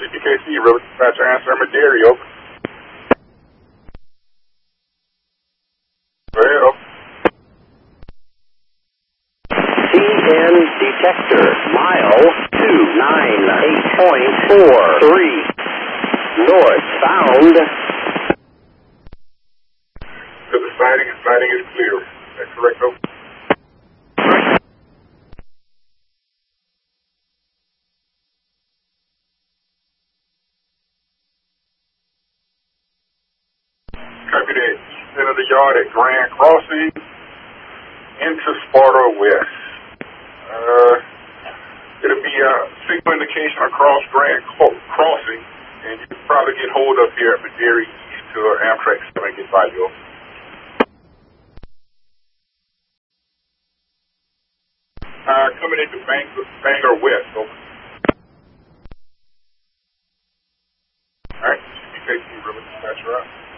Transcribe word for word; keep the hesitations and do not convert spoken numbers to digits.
P K C, River Dispatcher, answer Maderi, over. Go ahead, over. C N detector, mile two nine eight point four three. Northbound. So the sighting and sighting is clear. Is that correct, over? Copy that. East end of the yard at Grand Crossing into Sparta West. Uh, it'll be a signal indication across Grand Crossing, and you can probably get hold up here at Maderi East to Amtrak seven and get by you. Uh, coming into Bangor, Bangor West, over. All right, C P K C, River Dispatcher out.